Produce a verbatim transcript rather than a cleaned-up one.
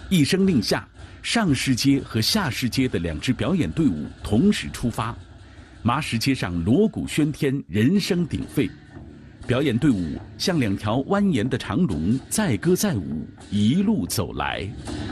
一声令下，上市街和下市街的两支表演队伍同时出发。麻石街上锣鼓喧天，人声鼎沸，表演队伍像两条蜿蜒的长龙，载歌载舞，一路走来。